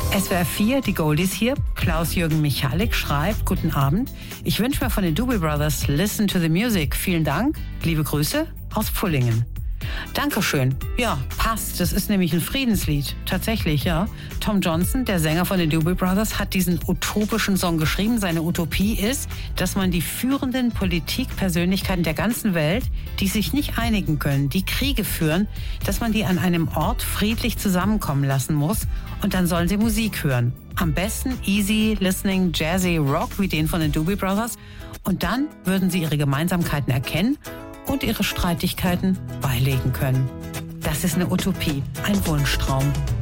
SWR 4, die Goldies hier. Klaus-Jürgen Michalik schreibt, guten Abend. Ich wünsche mir von den Doobie Brothers Listen to the Music. Vielen Dank. Liebe Grüße aus Pfullingen. Dankeschön. Ja, passt. Das ist nämlich ein Friedenslied. Tatsächlich, ja. Tom Johnson, der Sänger von den Doobie Brothers, hat diesen utopischen Song geschrieben. Seine Utopie ist, dass man die führenden Politikpersönlichkeiten der ganzen Welt, die sich nicht einigen können, die Kriege führen, dass man die an einem Ort friedlich zusammenkommen lassen muss und dann sollen sie Musik hören. Am besten easy listening jazzy Rock wie den von den Doobie Brothers und dann würden sie ihre Gemeinsamkeiten erkennen und ihre Streitigkeiten beilegen können. Das ist eine Utopie, ein Wunschtraum.